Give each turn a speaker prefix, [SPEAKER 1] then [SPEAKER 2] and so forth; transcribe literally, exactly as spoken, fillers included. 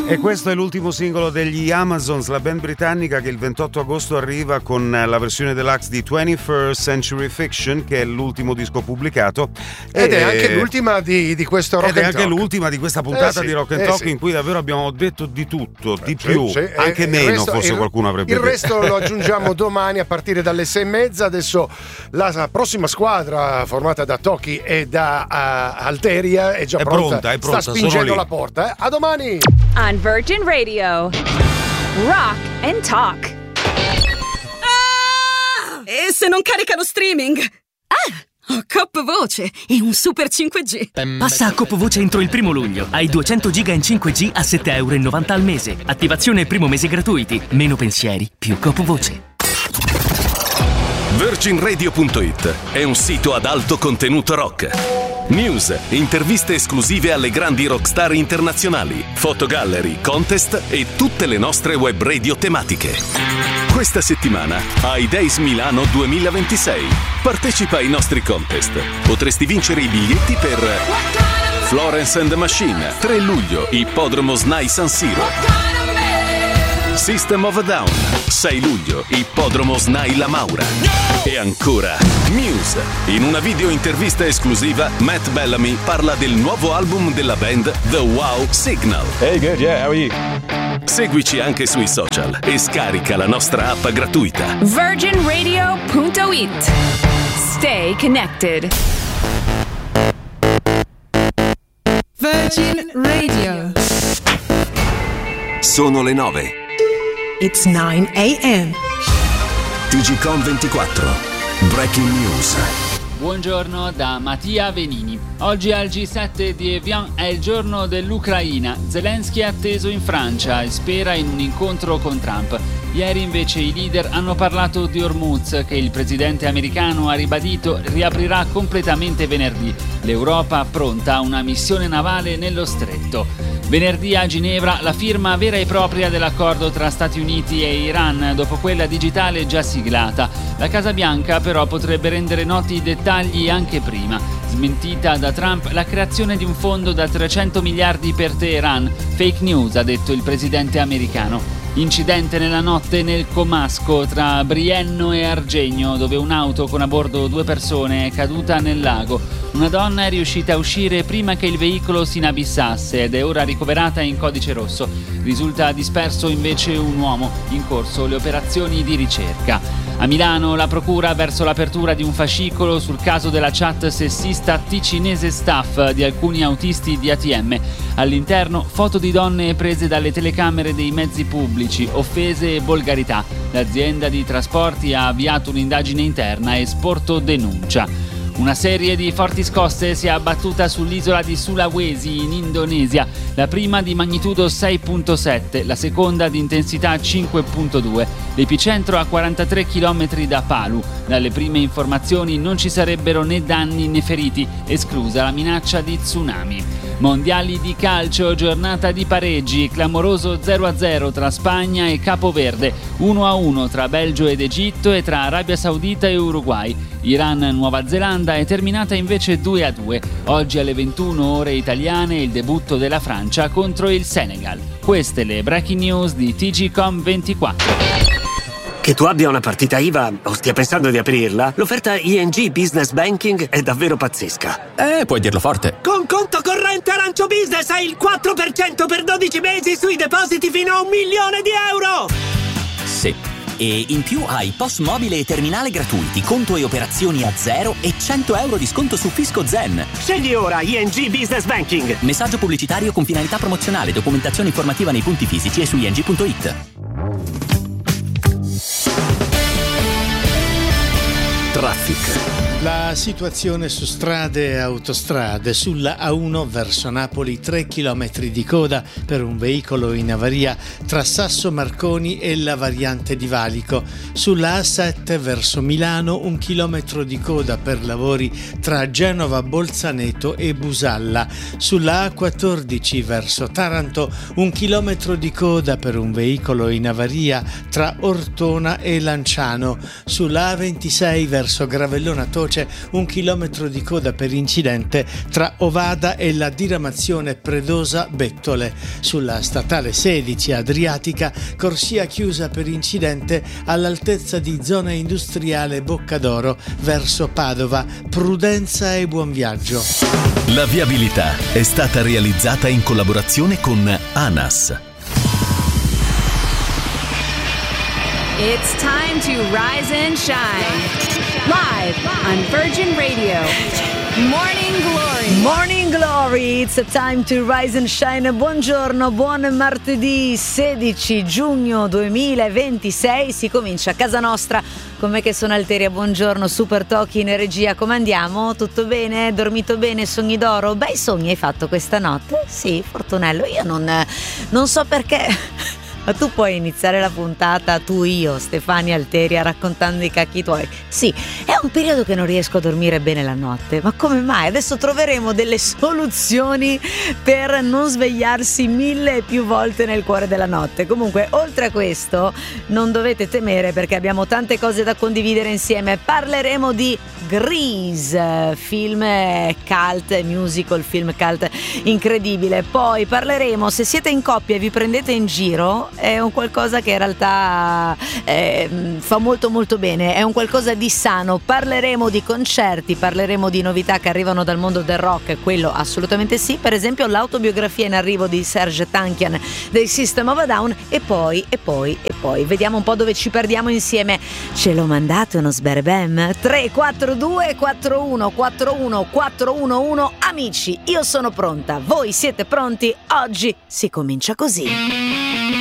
[SPEAKER 1] E questo è l'ultimo singolo degli Amazons, la band britannica che il ventotto agosto arriva con la versione deluxe di twenty-first Century Fiction, che è l'ultimo disco pubblicato.
[SPEAKER 2] Ed
[SPEAKER 1] e...
[SPEAKER 2] è anche l'ultima di, di questo Rock
[SPEAKER 1] Ed è
[SPEAKER 2] and
[SPEAKER 1] anche
[SPEAKER 2] Talk.
[SPEAKER 1] l'ultima di questa puntata
[SPEAKER 2] eh sì,
[SPEAKER 1] di Rock and
[SPEAKER 2] eh
[SPEAKER 1] Talk
[SPEAKER 2] sì.
[SPEAKER 1] in cui davvero abbiamo detto di tutto, di
[SPEAKER 2] Sì,
[SPEAKER 1] più,
[SPEAKER 2] sì,
[SPEAKER 1] anche
[SPEAKER 2] il
[SPEAKER 1] meno
[SPEAKER 2] resto,
[SPEAKER 1] forse
[SPEAKER 2] il,
[SPEAKER 1] qualcuno avrebbe
[SPEAKER 2] il
[SPEAKER 1] detto.
[SPEAKER 2] resto lo aggiungiamo domani a partire dalle sei e mezza. Adesso la prossima squadra formata da Toki e da uh, Alteria è già
[SPEAKER 1] È
[SPEAKER 2] pronta,
[SPEAKER 1] pronta, è pronta,
[SPEAKER 2] sta
[SPEAKER 1] sono
[SPEAKER 2] spingendo
[SPEAKER 1] lì.
[SPEAKER 2] la porta. eh. A domani.
[SPEAKER 3] On Virgin Radio, Rock and Talk.
[SPEAKER 4] Ah! E se non carica lo streaming? Ah! Ho Coop Voce e un super cinque G.
[SPEAKER 5] Passa a Coop Voce entro il primo luglio. Hai duecento giga in cinque G a sette virgola novanta euro al mese. Attivazione e primo mese gratuiti. Meno pensieri, più Coop Voce.
[SPEAKER 6] Virgin Radio punto it è un sito ad alto contenuto rock. News, interviste esclusive alle grandi rockstar internazionali, fotogallery, contest e tutte le nostre web radio tematiche. Questa settimana ai Days Milano duemilaventisei. Partecipa ai nostri contest. Potresti vincere i biglietti per Florence and the Machine, tre luglio, Ippodromo S N A I San Siro. System of a Down, sei luglio, Ippodromo S N A I La Maura. E ancora Muse. In una video intervista esclusiva, Matt Bellamy parla del nuovo album della band The Wow Signal.
[SPEAKER 7] Hey, good, yeah, how are you?
[SPEAKER 6] Seguici anche sui social e scarica la nostra app gratuita.
[SPEAKER 3] Virgin Radio punto it. Stay connected.
[SPEAKER 8] Virgin Radio.
[SPEAKER 9] Sono le nove.
[SPEAKER 8] It's nine a.m.
[SPEAKER 9] T G Com ventiquattro. Breaking News.
[SPEAKER 10] Buongiorno da Mattia Venini. Oggi al G sette di Evian è il giorno dell'Ucraina. Zelensky è atteso in Francia e spera in un incontro con Trump. Ieri invece i leader hanno parlato di Hormuz, che il presidente americano ha ribadito riaprirà completamente venerdì. L'Europa pronta a una missione navale nello stretto. Venerdì a Ginevra la firma vera e propria dell'accordo tra Stati Uniti e Iran, dopo quella digitale già siglata. La Casa Bianca però potrebbe rendere noti i dettagli anche prima. Smentita da Trump la creazione di un fondo da trecento miliardi per Teheran. Fake news, ha detto il presidente americano. Incidente nella notte nel comasco tra Brienno e Argegno, dove un'auto con a bordo due persone è caduta nel lago. Una donna è riuscita a uscire prima che il veicolo si inabissasse ed è ora ricoverata in codice rosso. Risulta disperso invece un uomo, in corso le operazioni di ricerca. A Milano la procura verso l'apertura di un fascicolo sul caso della chat sessista ticinese staff di alcuni autisti di A T M. All'interno foto di donne prese dalle telecamere dei mezzi pubblici, offese e volgarità. L'azienda di trasporti ha avviato un'indagine interna e sporto denuncia. Una serie di forti scosse si è abbattuta sull'isola di Sulawesi in Indonesia, la prima di magnitudo sei virgola sette, la seconda di intensità cinque virgola due. L'epicentro a quarantatré chilometri da Palu. Dalle prime informazioni non ci sarebbero né danni né feriti, esclusa la minaccia di tsunami. Mondiali di calcio, giornata di pareggi, clamoroso zero a zero tra Spagna e Capoverde, uno a uno tra Belgio ed Egitto e tra Arabia Saudita e Uruguay. Iran-Nuova Zelanda è terminata invece due a due. Oggi alle ventuno ore italiane il debutto della Francia contro il Senegal. Queste le breaking news di T G Com ventiquattro.
[SPEAKER 11] Che tu abbia una partita I V A o stia pensando di aprirla, l'offerta I N G Business Banking è davvero pazzesca.
[SPEAKER 7] Eh, puoi dirlo forte.
[SPEAKER 11] Con conto corrente Arancio Business hai il quattro per cento per dodici mesi sui depositi fino a un milione di euro!
[SPEAKER 12] Sì. E in più hai P O S mobile e terminale gratuiti, conto e operazioni a zero e cento euro di sconto su Fisco Zen.
[SPEAKER 11] Scegli ora I N G Business Banking.
[SPEAKER 12] Messaggio pubblicitario con finalità promozionale, documentazione informativa nei punti fisici e su I N G punto it.
[SPEAKER 6] Traffic.
[SPEAKER 13] La situazione su strade e autostrade. Sulla A uno verso Napoli tre chilometri di coda per un veicolo in avaria tra Sasso Marconi e la variante di Valico. Sulla A sette verso Milano un chilometro di coda per lavori tra Genova Bolzaneto e Busalla. Sulla A quattordici verso Taranto un chilometro di coda per un veicolo in avaria tra Ortona e Lanciano. Sulla A ventisei verso Gravellona Toci voce un chilometro di coda per incidente tra Ovada e la diramazione Predosa-Bettole. Sulla statale sedici Adriatica, corsia chiusa per incidente all'altezza di zona industriale Boccadoro verso Padova. Prudenza e buon viaggio.
[SPEAKER 6] La viabilità è stata realizzata in collaborazione con ANAS.
[SPEAKER 3] It's time to rise and shine. Live on Virgin Radio. Morning Glory.
[SPEAKER 14] Morning Glory, it's a time to rise and shine. Buongiorno, buon martedì sedici giugno duemilaventisei. Si comincia a casa nostra. Con me che sono Alteria, buongiorno. Super Toki in regia, come andiamo? Tutto bene? Dormito bene? Sogni d'oro? Bei sogni hai fatto questa notte? Sì, Fortunello, io non, non so perché... Ma tu puoi iniziare la puntata, tu, io, Stefania Alteria, raccontando i cacchi tuoi. Sì, è un periodo che non riesco a dormire bene la notte. Ma come mai? Adesso troveremo delle soluzioni per non svegliarsi mille e più volte nel cuore della notte. Comunque, oltre a questo, non dovete temere perché abbiamo tante cose da condividere insieme. Parleremo di Grease, film cult, musical, film cult incredibile. Poi parleremo, se siete in coppia e vi prendete in giro, è un qualcosa che in realtà eh, fa molto molto bene, è un qualcosa di sano. Parleremo di concerti, parleremo di novità che arrivano dal mondo del rock, quello assolutamente sì, per esempio l'autobiografia in arrivo di Serj Tankian dei System of a Down. E poi, e poi, e poi vediamo un po' dove ci perdiamo insieme. Ce l'ho mandato uno sberbem? tre quattro due quattro uno quattro uno quattro uno uno. Amici, io sono pronta, voi siete pronti? Oggi si comincia così.